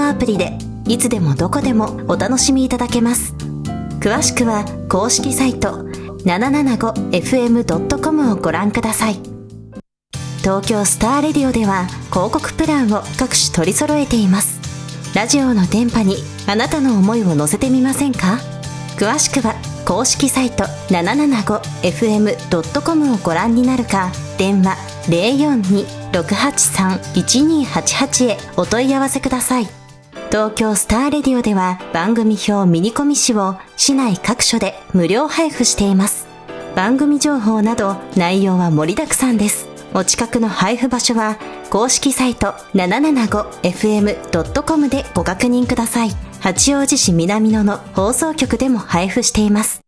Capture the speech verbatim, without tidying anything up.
アプリでいつでもどこでもお楽しみいただけます。詳しくは公式サイト ななななごエフエムドットコム をご覧ください。東京スターレディオでは広告プランを各種取り揃えています。ラジオの電波にあなたの思いを乗せてみませんか？詳しくは公式サイト ななななごエフエムドットコム をご覧になるか、電話 ゼロよんに ろくはちさん いちにはちはち へお問い合わせください。東京スターレディオでは番組表ミニコミ誌を市内各所で無料配布しています。番組情報など内容は盛りだくさんです。お近くの配布場所は公式サイト ななななごエフエムドットコム でご確認ください。八王子市南野の放送局でも配布しています。